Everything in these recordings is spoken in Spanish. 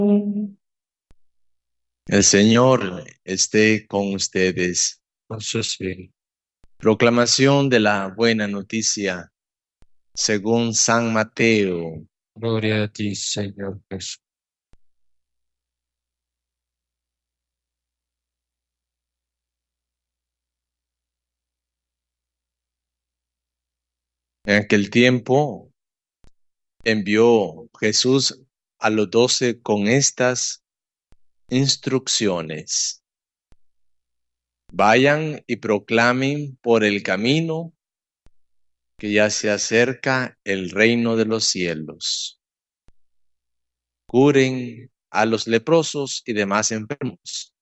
El Señor esté con ustedes. Sí. Proclamación de la buena noticia según San Mateo. Gloria a ti, Señor Jesús. En aquel tiempo envió Jesús a los 12 con estas instrucciones. Vayan y proclamen por el camino que ya se acerca el reino de los cielos. Curen a los leprosos y demás enfermos.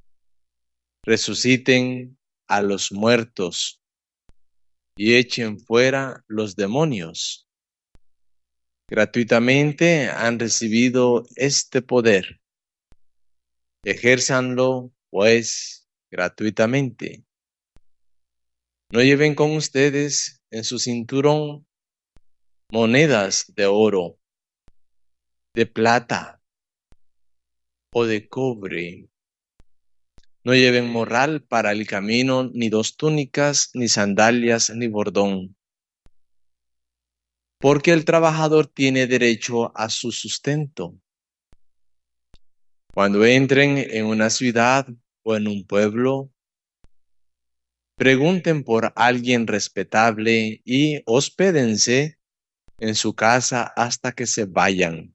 Resuciten a los muertos y echen fuera los demonios. Gratuitamente han recibido este poder. Ejérzanlo, pues, gratuitamente. No lleven con ustedes en su cinturón monedas de oro, de plata o de cobre. No lleven morral para el camino, ni 2 túnicas, ni sandalias, ni bordón. Porque el trabajador tiene derecho a su sustento. Cuando entren en una ciudad o en un pueblo, pregunten por alguien respetable y hospédense en su casa hasta que se vayan.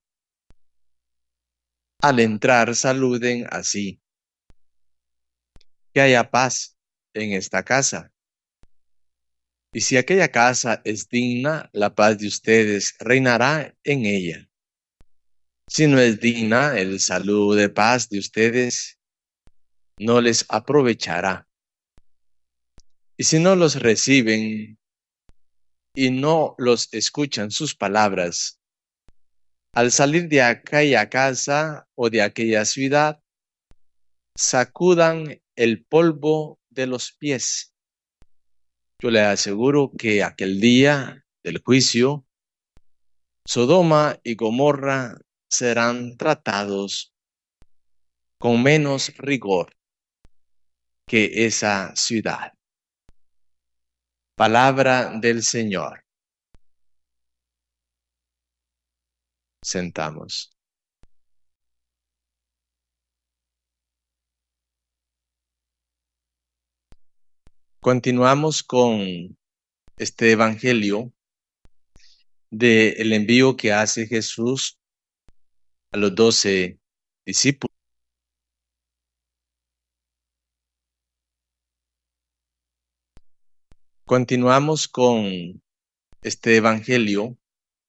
Al entrar, saluden así: que haya paz en esta casa. Y si aquella casa es digna, la paz de ustedes reinará en ella. Si no es digna, el saludo de paz de ustedes no les aprovechará. Y si no los reciben y no los escuchan sus palabras, al salir de aquella casa o de aquella ciudad, sacudan el polvo de los pies. Yo les aseguro que aquel día del juicio, Sodoma y Gomorra serán tratados con menos rigor que esa ciudad. Palabra del Señor. Sentamos. Continuamos con este evangelio del envío que hace Jesús a los 12 discípulos. Continuamos con este evangelio